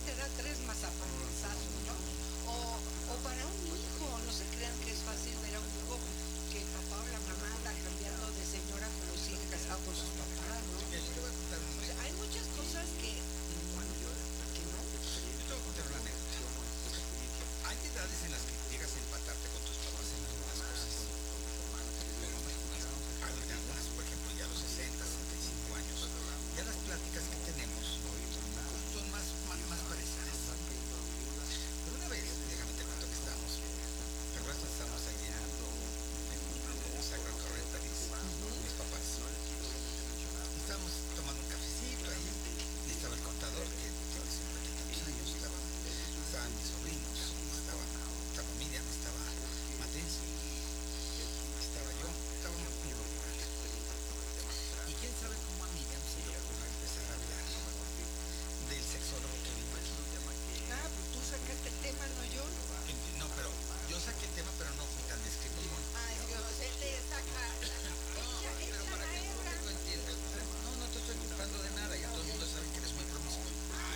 te da 3 mazapanazos, ¿no? O para un hijo, no se crean que es fácil ver a un hijo que el papá o la mamá anda cambiando de señora, pero sigue casado con sus papás, ¿no? Mira, yo te voy a contar una O sea, hay anécdota. muchas cosas que no. Yo te voy a contar una anécdota. Hay edades en las que llegas a empatarte con tus papás en algunas cosas. Pero algunas, por ejemplo, ya a los 60, 65 años, ya las pláticas que tenemos son más parecidas. Pero una vez, déjame te cuento que estábamos, ¿te acuerdas que estábamos allí en Sacred Correct, mis papás? Estábamos tomando un cafecito ahí, y estaba el contador que tiene 50 y tantos años, estaban mis sobrinos, estaba Miriam, estaba Matencia, estaba yo, estábamos muy grandes. Y quién sabe cómo a Miriam se le ocurre empezar a hablar del sexólogo que vino aquí. Ah, pues tú sacaste el tema, no yo. No, pero yo saqué el tema, pero no fui tan descriptivo. Ay, Dios, él le saca. Pero para que el público entienda. No te estoy culpando de nada, ya todo el mundo sabe que eres muy promiscuo.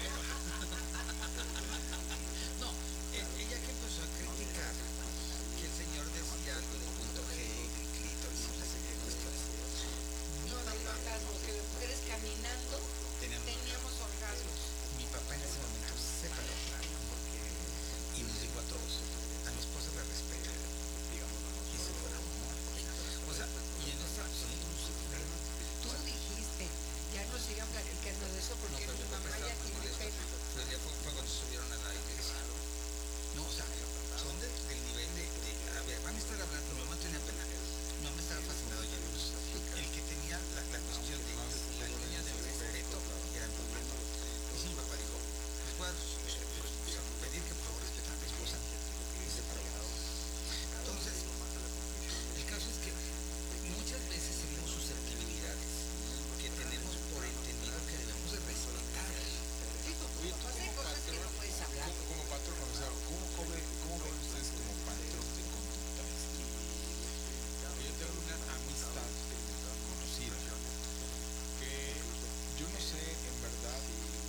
No, ella que empezó a criticar que el señor decía algo del punto G, del clítoris y una serie de cuestiones. No, del orgasmo, que las mujeres caminando teníamos orgasmos. Mi papá en ese momento se paró y nos dijo a todos, a mi esposa la respeto, y se fueron. O sea, y en esa Tú dijiste, ya no sigan platicando de eso porque mi mamá ya tiene pena. fue cuando subieron a la iglesia. No, o sea, son del nivel de, a ver, van a estar hablando, mi mamá tenía pena, mi mamá estaba fascinado ya, el que tenía la cuestión de la línea del respeto era mi papá. Y sí, mi papá dijo, les voy a pedir que por favor respeten a mi esposa, y se paró. Entonces, el caso es que muchas veces seguimos susceptibilidades que tenemos por entendido que debemos de respetar. Digo, Oye, tú hay como cosas que no puedes hablar. como patrón, o sea, ¿cómo ven ustedes como patrón de conducta? Yo tengo una amistad conocida que yo no sé en verdad,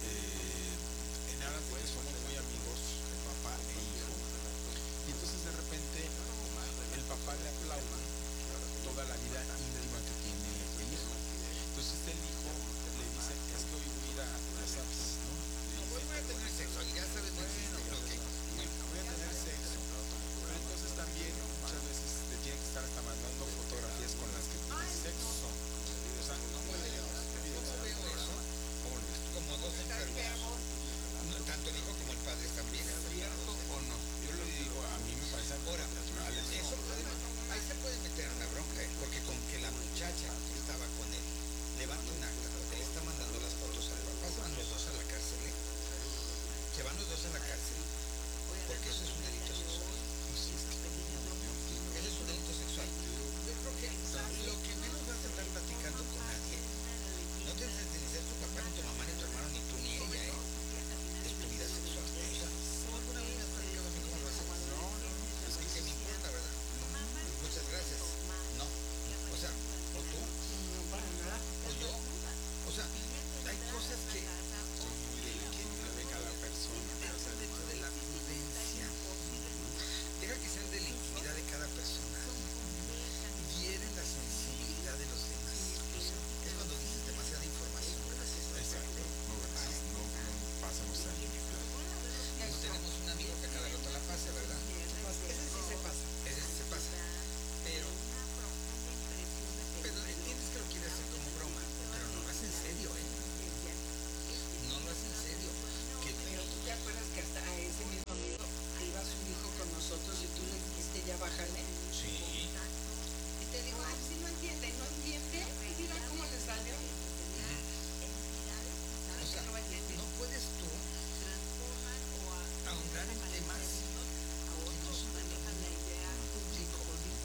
en aras de que somos muy amigos, papá e hijo, y entonces de repente el papá le aplaude toda la vida íntima que tiene el hijo. Entonces el hijo le dice, es que hoy voy a ir a, ya sabes, ¿no? Voy a tener sexo, ya sabes, Voy a tener sexo. Pero entonces también muchas veces te tienen que estar hasta mandando fotografías con las que tienes sexo. O sea, no puede. Yo veo eso como dos enfermos. Tanto el hijo como el padre también. ¿Es cierto o no? Yo lo digo, a mí me parece. Ahora, ahí se puede meter en la bronca, porque con que la muchacha que estaba con él levanta un acta porque le está mandando las fotos al papá, se van los dos a la cárcel, ¿eh? Se van los dos a la cárcel, porque eso es un delito sexual. Eso es un delito sexual. Yo creo que lo que menos vas a estar platicando con nadie, no te debes de ser tu papá, ni tu mamá, ni tu hermano, ni tú, ni ella, ¿eh? Es tu vida sexual. ¿Tú alguna vez me has platicado a mí cómo lo haces? No, Es que me importa, ¿verdad? Muchas gracias. No. O sea, o tú, No, para nada. o yo. O sea, hay cosas que son muy de cada persona. dentro de la prudencia. Deja que sean de la intimidad de cada persona. Hieren la sensibilidad de los demás. Es cuando dices demasiada información. Exacto. No pasamos a limitar. Tenemos un amigo que a cada rato la pasa, ¿verdad? Ese sí se pasa. Ese sí se pasa. Pero entiendes que lo quiere hacer como broma, pero no lo hace en serio, ¿eh? No lo hace en serio. Pero tú te acuerdas que hasta a ese mismo amigo iba su hijo con nosotros y tú le dijiste ya bájale. Sí. Y te digo, ay, si no entiende, no entiende, y mira cómo le salió. O sea, no puedes tú ahondar en temas que no son de público.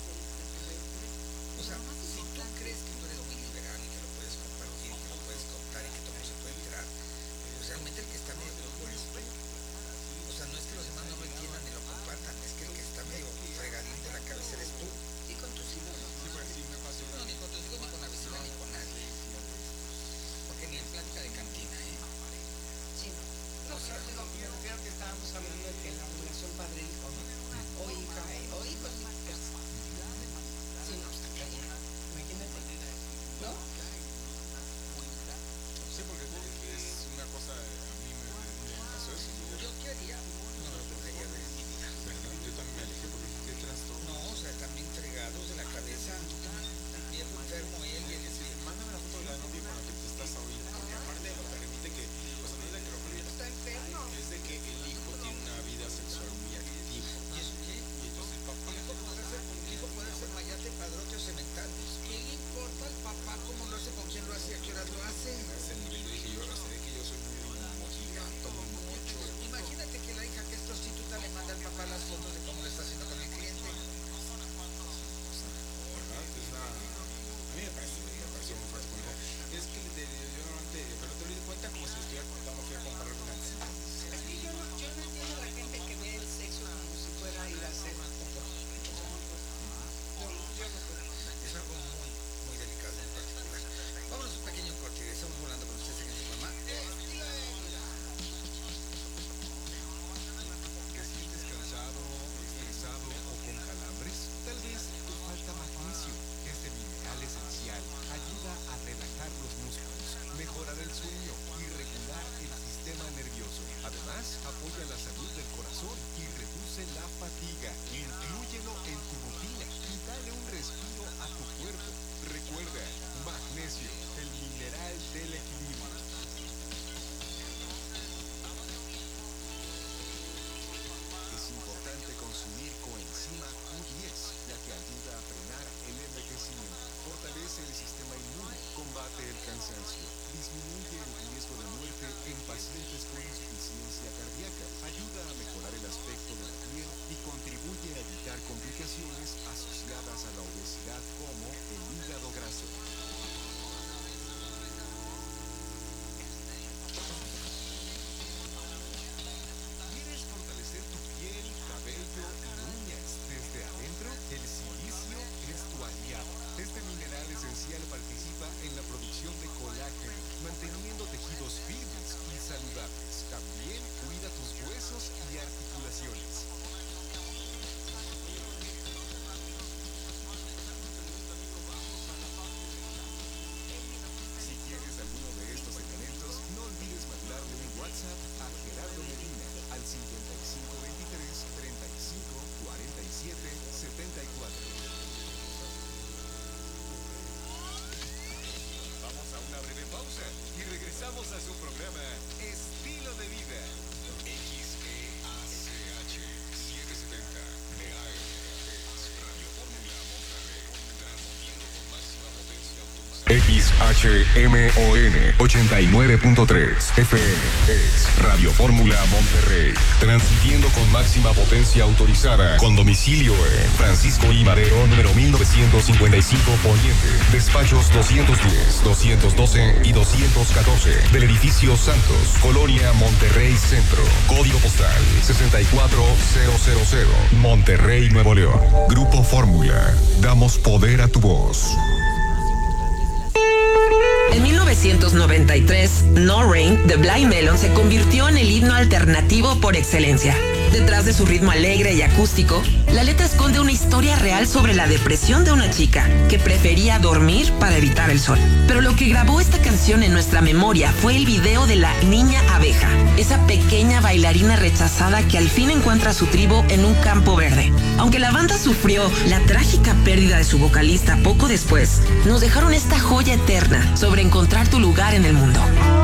O sea, si tú crees que tú eres muy liberal y que lo puedes compartir y que lo puedes contar y que todo el mundo se puede enterar, pues realmente el que está medio loco eres tú. O sea, no es que los demás no lo entiendan ni lo compartan, es que el que está medio fregadín de la cabeza eres tú. Y con tus hijos. Sí, pues sí me pasó. No, ni con tus hijos, ni con la vecina, ni con nadie. Porque ni en plática de cantina, ¿eh? Sí, no. No, O sea, pero Además, apoya la salud del corazón y reduce la fatiga. Inclúyelo en tu rutina y dale un respiro a tu cuerpo. Recuerda, magnesio, el mineral del equilibrio. Es importante consumir coenzima Q10, ya que ayuda a frenar el envejecimiento, fortalece el sistema inmune, combate el cansancio, disminuye el riesgo de muerte en pacientes con insuficiencia cardíaca, ayuda a mejorar el aspecto de la piel y contribuye a evitar complicaciones asociadas a la obesidad como el hígado graso. ¿Quieres fortalecer tu piel, cabello y uñas desde adentro? El silicio es tu aliado. Este mineral esencial participa en la producción de colágeno, manteniendo tejidos firmes y saludables. También cuida tus huesos y articulaciones. Si quieres alguno de estos elementos, no olvides mandarle un WhatsApp a Gerardo Medina al 5523 35 47 74. Vamos a una breve pausa y regresamos a su programa Estilo de Vida. XEACH 770 de AM, Radio Fórmula Monterrey, transmitiendo con máxima potencia autorizada. XHMON 89.3 FM es Radio Fórmula Monterrey, transmitiendo con máxima potencia autorizada, con domicilio en Francisco I. Madero, número 1955 Poniente, despachos 210, 212 y 214 del edificio Santos, Colonia Monterrey Centro, código postal 64000, Monterrey, Nuevo León. Grupo Fórmula, damos poder a tu voz. En 1993, No Rain de Blind Melon se convirtió en el himno alternativo por excelencia. Detrás de su ritmo alegre y acústico, la letra esconde una historia real sobre la depresión de una chica que prefería dormir para evitar el sol. Pero lo que grabó esta canción en nuestra memoria fue el video de la niña abeja, esa pequeña bailarina rechazada que al fin encuentra su tribu en un campo verde. Aunque la banda sufrió la trágica pérdida de su vocalista poco después, nos dejaron esta joya eterna sobre encontrar tu lugar en el mundo.